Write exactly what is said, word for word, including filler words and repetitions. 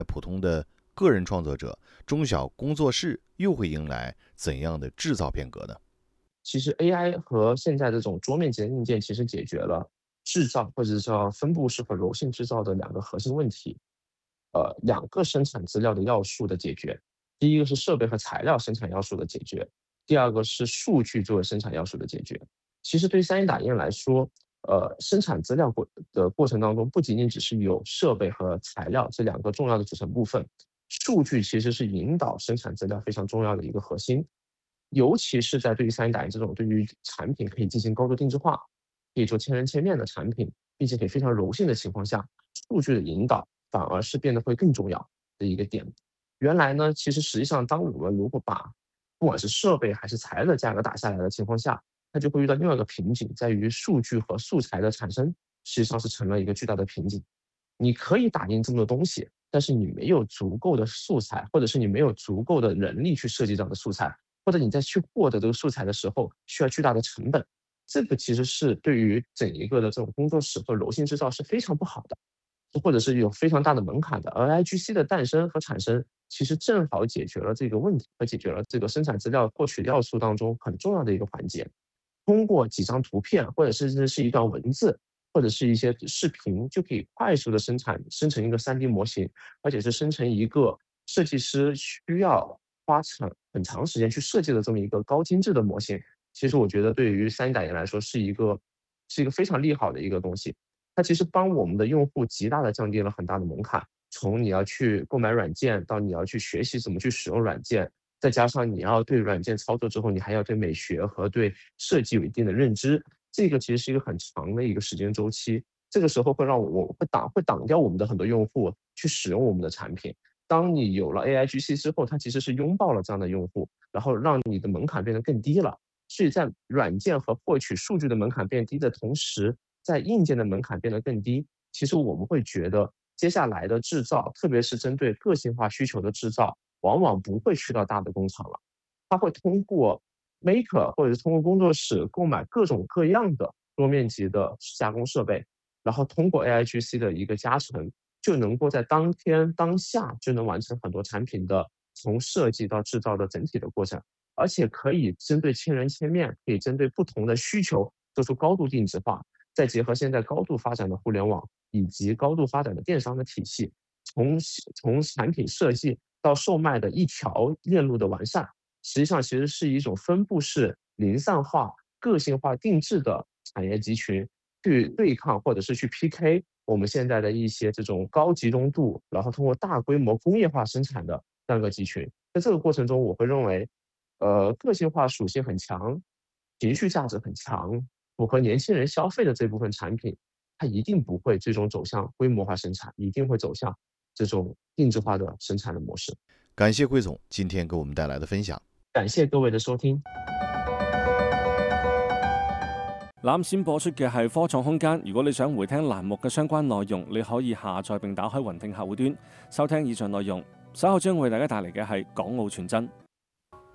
普通的个人创作者、中小工作室又会迎来怎样的制造变革呢？ 其实 A I 和现在这种桌面级的硬件其实解决了制造或者是叫分布式和柔性制造的两个核心问题。呃，两个生产资料的要素的解决，第一个是设备和材料生产要素的解决，第二个是数据作为生产要素的解决。其实对于 三 D 打印来说，呃，生产资料过的过程当中，不仅仅只是有设备和材料这两个重要的组成部分，数据其实是引导生产资料非常重要的一个核心。尤其是在对于 三 D 打印这种对于产品可以进行高度定制化，可以做千人千面的产品，并且可以非常柔性的情况下，数据的引导反而是变得会更重要的一个点。原来呢，其实实际上当我们如果把不管是设备还是材料的价格打下来的情况下，它就会遇到另外一个瓶颈，在于数据和素材的产生，实际上是成了一个巨大的瓶颈。你可以打印这么多东西，但是你没有足够的素材，或者是你没有足够的人力去设计这样的素材，或者你在去获得这个素材的时候需要巨大的成本，这个其实是对于整一个的这种工作室或柔性制造是非常不好的，或者是有非常大的门槛的。而 I G C 的诞生和产生，其实正好解决了这个问题，和解决了这个生产资料获取要素当中很重要的一个环节。通过几张图片，或者甚至是一段文字，或者是一些视频，就可以快速的生产生成一个 三 D 模型，而且是生成一个设计师需要花长很长时间去设计的这么一个高精致的模型。其实我觉得对于 三 D 打印来说是一个是一个非常利好的一个东西。它其实帮我们的用户极大的降低了很大的门槛，从你要去购买软件，到你要去学习怎么去使用软件，再加上你要对软件操作之后，你还要对美学和对设计有一定的认知，这个其实是一个很长的一个时间周期。这个时候会让我会挡会挡掉我们的很多用户去使用我们的产品。当你有了 A I G C 之后，它其实是拥抱了这样的用户，然后让你的门槛变得更低了。所以在软件和获取数据的门槛变低的同时，在硬件的门槛变得更低，其实我们会觉得接下来的制造，特别是针对个性化需求的制造，往往不会去到大的工厂了，它会通过 maker 或者是通过工作室购买各种各样的多面积的加工设备，然后通过 A I G C 的一个加成，就能够在当天当下就能完成很多产品的从设计到制造的整体的过程，而且可以针对千人千面，可以针对不同的需求做出高度定制化，再结合现在高度发展的互联网以及高度发展的电商的体系，从从产品设计到售卖的一条链路的完善，实际上其实是一种分布式、零散化、个性化定制的产业集群，去对抗或者是去 P K 我们现在的一些这种高集中度，然后通过大规模工业化生产的这样一个集群。在这个过程中，我会认为，呃，个性化属性很强，情绪价值很强，符合年轻人消费的这部分产品，它一定不会最终走向规模化生产，一定会走向这种定制化的生产的模式。 感謝桂總今天給我們帶來的分享。 感謝各位的收聽。 啱先播出嘅係科創空間，如果你想回聽欄目嘅相關內容，你可以下載並打開雲聽客戶端收聽以上內容。稍後將為大家帶嚟嘅係港澳傳真。